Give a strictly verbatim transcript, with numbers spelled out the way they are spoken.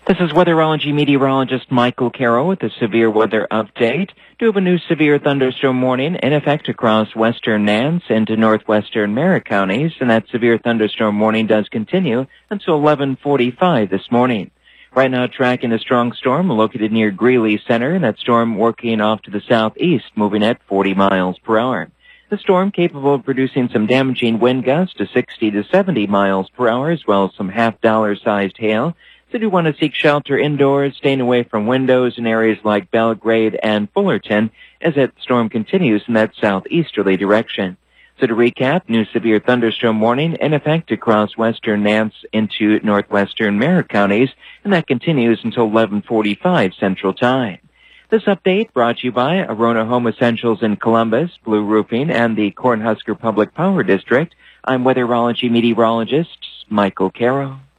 This is weatherology meteorologist Michael Carroll with a severe weather update. Do have a new severe thunderstorm warning in effect across western Nance into northwestern Merritt counties, and that severe thunderstorm warning does continue until eleven forty-five this morning. Right now, tracking a strong storm located near Greeley Center, and that storm working off to the southeast, moving at forty miles per hour. The storm capable of producing some damaging wind gusts to sixty to seventy miles per hour, as well as some half-dollar-sized hail. So do want to seek shelter indoors, staying away from windows in areas like Belgrade and Fullerton as that storm continues in that southeasterly direction. So to recap, new severe thunderstorm warning in effect across western Nance into northwestern Merritt counties, and that continues until eleven forty-five Central Time. This update brought to you by Arona Home Essentials in Columbus, Blue Roofing, and the Cornhusker Public Power District. I'm weatherology meteorologist Michael Carroll.